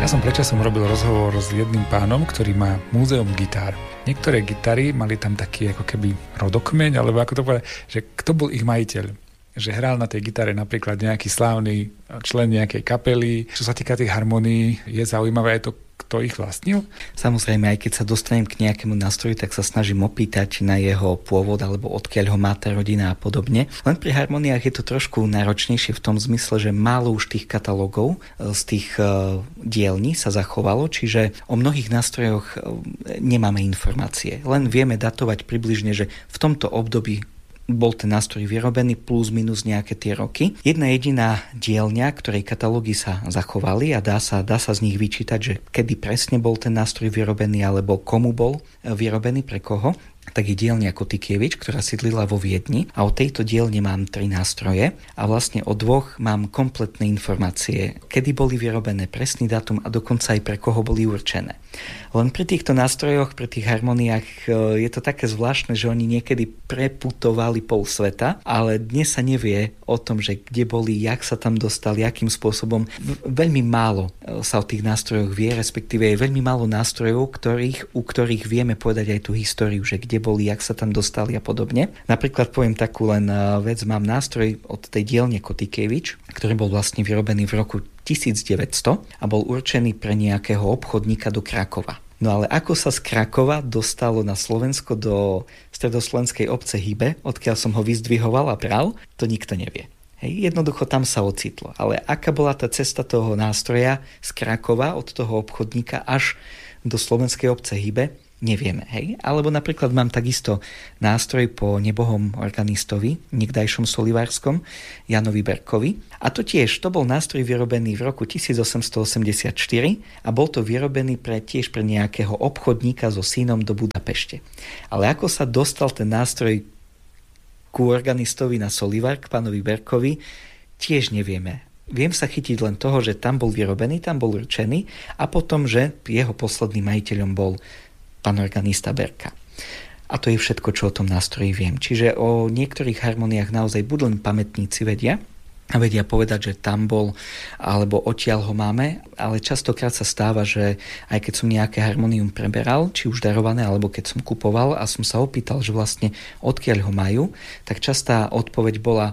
Ja som predčasom robil rozhovor s jedným pánom, ktorý má múzeum gitár. Niektoré gitary mali tam taký ako keby rodokmeň, alebo ako to povedať, že kto bol ich majiteľ. Že hral na tej gitare napríklad nejaký slávny člen nejakej kapely. Čo sa týka tých harmonií, je zaujímavé aj to, kto ich vlastnil? Samozrejme, aj keď sa dostanem k nejakému nástroju, tak sa snažím opýtať na jeho pôvod alebo odkiaľ ho má tá rodina a podobne. Len pri harmoniách je to trošku náročnejšie v tom zmysle, že málo už tých katalógov z tých dielní sa zachovalo, čiže o mnohých nástrojoch nemáme informácie. Len vieme datovať približne, že v tomto období bol ten nástroj vyrobený plus minus nejaké tie roky. Jedna jediná dielňa, ktorej katalógy sa zachovali a dá sa z nich vyčítať, že kedy presne bol ten nástroj vyrobený alebo komu bol vyrobený, pre koho, tak je dielňa Kotikievič, ktorá sídlila vo Viedni a o tejto dielne mám 3 nástroje a vlastne o 2 mám kompletné informácie, kedy boli vyrobené, presný dátum a dokonca aj pre koho boli určené. Len pri týchto nástrojoch, pri tých harmoniách je to také zvláštne, že oni niekedy preputovali pol sveta, ale dnes sa nevie o tom, že kde boli, jak sa tam dostali, akým spôsobom. Veľmi málo sa o tých nástrojoch vie, respektíve je veľmi málo nástrojov, u ktorých vieme povedať aj tú históriu, že kde boli, jak sa tam dostali a podobne. Napríklad poviem takú len vec, mám nástroj od tej dielne Kotikievič, ktorý bol vlastne vyrobený v roku 1900 a bol určený pre nejakého obchodníka do Krakova. No ale ako sa z Krakova dostalo na Slovensko do stredoslovenskej obce Hybe, odkiaľ som ho vyzdvihoval a bral, to nikto nevie. Hej, jednoducho tam sa ocitlo. Ale aká bola tá cesta toho nástroja z Krakova od toho obchodníka až do slovenskej obce Hybe, nevieme, hej. Alebo napríklad mám takisto nástroj po nebohom organistovi, niekdajšom solivárskom, Janovi Berkovi. A to bol nástroj vyrobený v roku 1884 a bol to vyrobený tiež pre nejakého obchodníka so synom do Budapešte. Ale ako sa dostal ten nástroj ku organistovi na solivár, k pánovi Berkovi, tiež nevieme. Viem sa chytiť len toho, že tam bol vyrobený, tam bol určený a potom, že jeho posledným majiteľom bol pán organista Berka. A to je všetko, čo o tom nástroji viem. Čiže o niektorých harmoniách naozaj buď len pamätníci vedia povedať, že tam bol, alebo odtiaľ ho máme, ale častokrát sa stáva, že aj keď som nejaké harmonium preberal, či už darované, alebo keď som kupoval a som sa opýtal, že vlastne odkiaľ ho majú, tak častá odpoveď bola: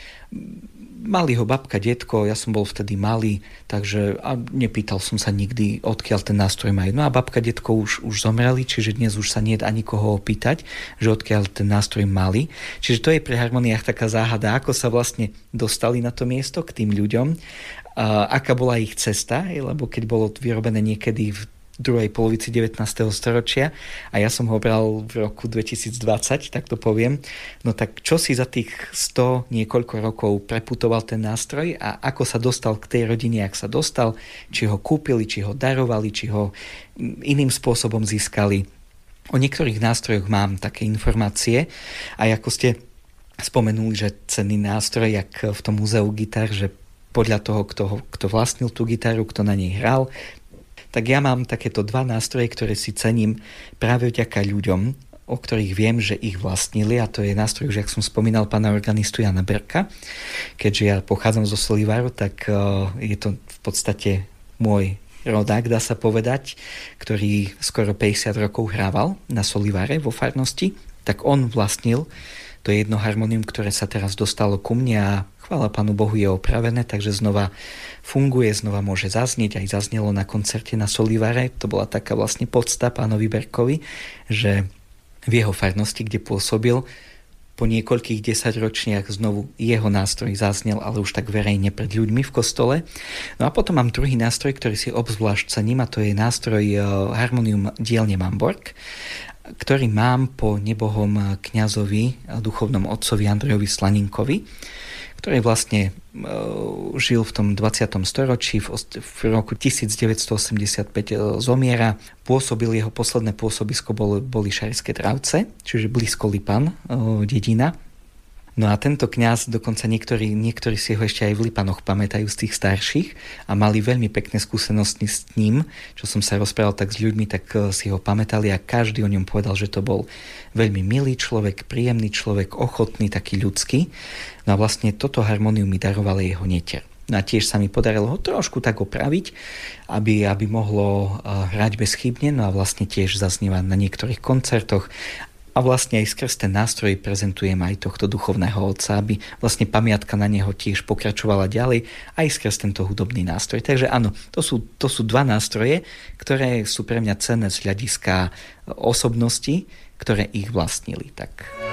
mali ho babka, detko, ja som bol vtedy malý, takže a nepýtal som sa nikdy, odkiaľ ten nástroj majú. No a babka, detko už zomreli, čiže dnes už sa nie dá nikoho opýtať, že odkiaľ ten nástroj mali. Čiže to je pri harmoniách taká záhada, ako sa vlastne dostali na to miesto k tým ľuďom, aká bola ich cesta, lebo keď bolo vyrobené niekedy v druhej polovici 19. storočia a ja som ho bral v roku 2020, tak to poviem, no tak čo si za tých 100 niekoľko rokov preputoval ten nástroj a ako sa dostal k tej rodine, ak sa dostal, či ho kúpili, či ho darovali, či ho iným spôsobom získali. O niektorých nástrojoch mám také informácie a ako ste spomenuli, že cenný nástroj, jak v tom múzeu gitár, že podľa toho, kto vlastnil tú gitaru, kto na nej hral, tak ja mám takéto 2 nástroje, ktoré si cením práve vďaka ľuďom, o ktorých viem, že ich vlastnili, a to je nástroj, už jak som spomínal, pána organistu Jana Berka. Keďže ja pochádzam zo Soliváru, tak je to v podstate môj rodák, dá sa povedať, ktorý skoro 50 rokov hrával na Soliváre vo farnosti, tak on vlastnil to jedno harmonium, ktoré sa teraz dostalo ku mne a chvála Pánu Bohu je opravené, takže znova funguje, znova môže zaznieť, aj zaznelo na koncerte na Soliváre. To bola taká vlastne podsta pánovi Berkovi, že v jeho farnosti, kde pôsobil, po niekoľkých 10 ročniach znovu jeho nástroj zaznel, ale už tak verejne pred ľuďmi v kostole. No a potom mám druhý nástroj, ktorý si obzvlášť cením, a to je nástroj harmonium dielne Mamborg, ktorý mám po nebohom kňazovi, duchovnom otcovi Andrejovi Slaninkovi, ktorý vlastne žil v tom 20. storočí, v roku 1985 zomiera. Jeho posledné pôsobisko boli Šarišské Dravce, čiže blízko Lipan, dedina. No a tento kňaz, dokonca niektorí si ho ešte aj v Lipanoch pamätajú z tých starších a mali veľmi pekné skúsenosti s ním, čo som sa rozprával tak s ľuďmi, tak si ho pamätali a každý o ňom povedal, že to bol veľmi milý človek, príjemný človek, ochotný, taký ľudský. No a vlastne toto harmonium mi daroval jeho neter. No a tiež sa mi podarilo ho trošku tak opraviť, aby mohlo hrať bezchybne, no a vlastne tiež zaznieva na niektorých koncertoch. A vlastne aj skrz ten nástroj prezentujem aj tohto duchovného otca, aby vlastne pamiatka na neho tiež pokračovala ďalej, aj skrz tento hudobný nástroj. Takže áno, to sú dva nástroje, ktoré sú pre mňa cenné z hľadiska osobnosti, ktoré ich vlastnili. Tak.